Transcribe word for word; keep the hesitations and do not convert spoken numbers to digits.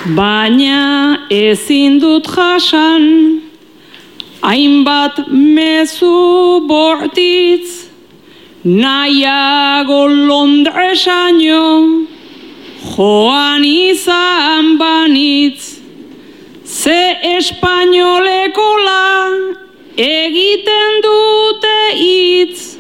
Baina ezin dut jasan, hainbat mezu bortitz, nahiago Londresaino, joan izan banitz, ze espainolekola egiten dute hitz.